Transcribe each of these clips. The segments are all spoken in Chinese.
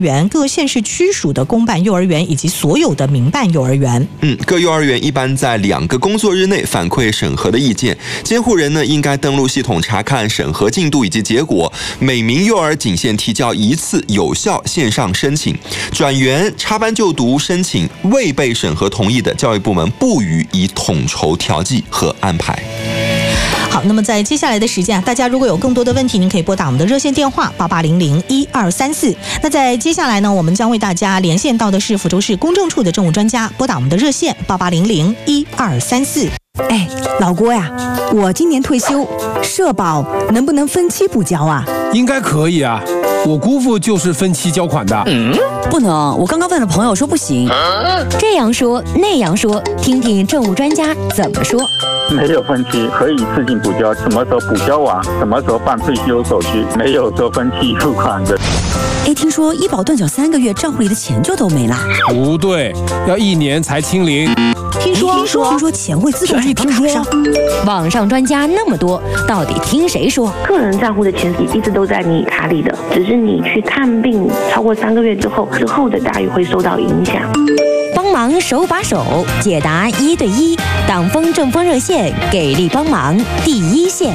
园、各县市区属的公办幼儿园以及所有的民办幼儿园。 各幼儿园一般在2个工作日内反馈审核的意见，监护人呢应该登录系统查看审核进度以及结果。每名幼儿仅限提交1次有效线上申请，转园、插班就读申请未被审核同意的，教育部门不予以统筹调剂和安排。 好，那么在接下来的时间大家如果有更多的问题，您可以拨打我们的热线电话88001234。那在接下来呢，我们将为大家连线到的是福州市公证处的政务专家，拨打我们的热线88001234。 哎，老郭呀，我今年退休，社保能不能分期补交啊？ 应该可以啊，我姑父就是分期交款的。 不能，我刚刚问了朋友说不行。 这样说那样说，听听政务专家怎么说。 没有分期，可以自行补交，什么时候补交完，什么时候办退休手续，没有说分期付款的。 哎，听说医保断缴3个月，账户里的钱就都没了。 不对，要1年才清零。 听说钱会自动入到卡上。 网上专家那么多，到底听谁说？ 个人账户的钱一直都在你卡里的，只是你去看病超过3个月之后的待遇会受到影响。 帮忙手把手解答1对1，党风政风热线给力帮忙第一线。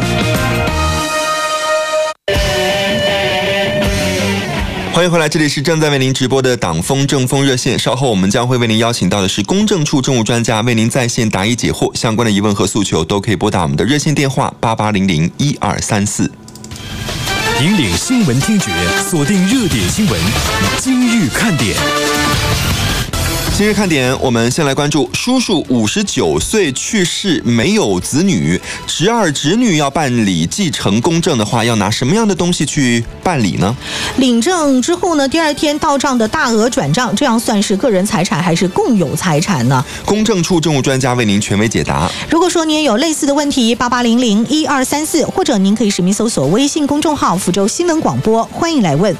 欢迎回来，这里是正在为您直播的党风政风热线。稍后我们将会为您邀请到的是公证处政务专家，为您在线答疑解惑，相关的疑问和诉求都可以拨打我们的热线电话88001234。 引领新闻听觉，锁定热点新闻，今日看点。 今日看点，我们先来关注叔叔59岁去世，没有子女，侄儿侄女要办理继承公证的话，要拿什么样的东西去办理呢？ 领证之后呢，第2天到账的大额转账，这样算是个人财产还是共有财产呢？ 公证处政务专家为您权威解答。如果说您也有类似的问题，88001234，或者您可以实名搜索微信公众号福州新闻广播，欢迎来问。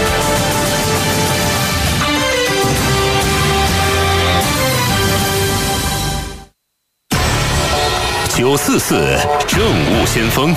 944政务先锋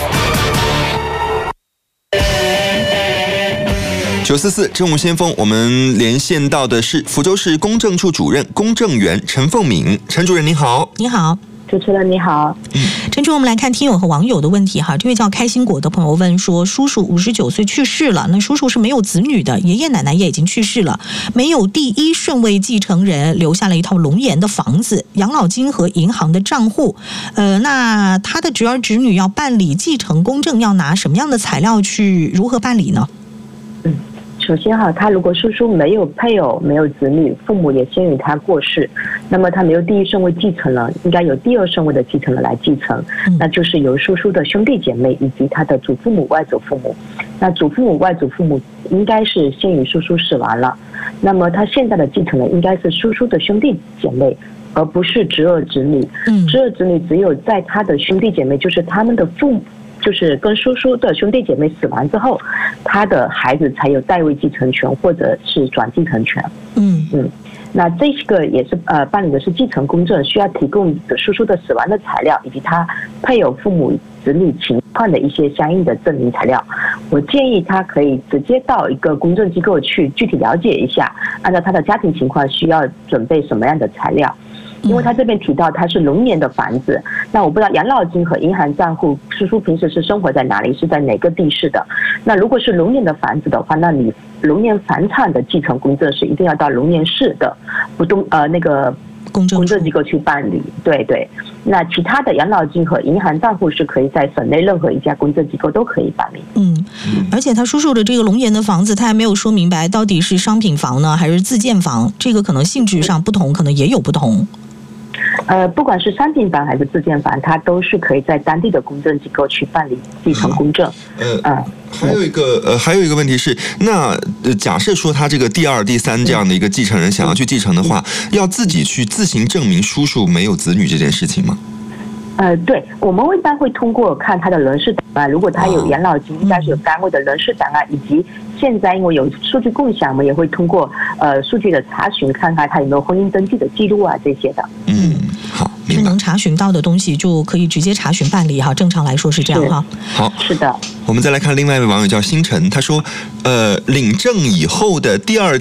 ，944政务先锋，我们连线到的是福州市公证处主任公证员陈凤敏。陈主任您好。 你好。 主持人你好。 陈主任，我们来看听友和网友的问题哈。这位叫开心果的朋友问说，叔叔59岁去世了，那叔叔是没有子女的，爷爷奶奶也已经去世了，没有第1顺位继承人，留下了一套龙岩的房子、养老金和银行的账户。那他的侄儿侄女要办理继承公证，要拿什么样的材料去如何办理呢？ 首先他如果叔叔没有配偶、没有子女，父母也先于他过世，那么他没有第1顺位继承人，应该由第2顺位的继承人来继承，那就是由叔叔的兄弟姐妹以及他的祖父母、外祖父母。那祖父母、外祖父母应该是先于叔叔死亡了，那么他现在的继承人应该是叔叔的兄弟姐妹，而不是侄儿侄女。侄儿侄女只有在他的兄弟姐妹，就是他们的父母，就是跟叔叔的兄弟姐妹死亡之后，他的孩子才有代位继承权或者是转继承权。那这个也是办理的是继承公证，需要提供叔叔的死亡的材料，以及他配偶、父母、子女情况的一些相应的证明材料。我建议他可以直接到一个公证机构去具体了解一下，按照他的家庭情况需要准备什么样的材料。因为他这边提到他是龙年的房子，那我不知道养老金和银行账户，叔叔平时是生活在哪里，是在哪个地市的？那如果是龙年的房子的话，那你龙年房产的继承公证是一定要到龙年市的那个公证机构去办理。对对，那其他的养老金和银行账户是可以在省内任何一家公证机构都可以办理。 而且他叔叔的这个龙岩的房子，他还没有说明白到底是商品房呢还是自建房，这个可能性质上不同，可能也有不同。 不管是商品房还是自建房，它都是可以在当地的公证机构去办理继承公证。 还有一个问题是，那假设说他这个第2、第3这样的一个继承人想要去继承的话，要自己去自行证明叔叔没有子女这件事情吗？ 对，我们一般会通过看他的人事档案，如果他有养老金，应该是有单位的人事档案，以及现在因为有数据共享，我们也会通过数据的查询，看看他有没有婚姻登记的记录啊这些的。 好，明吧？ 能查询到的东西就可以直接查询办理哈，正常来说是这样哈。 好， 是的。 我们再来看另外一位网友叫星辰，他说，领证以后的第2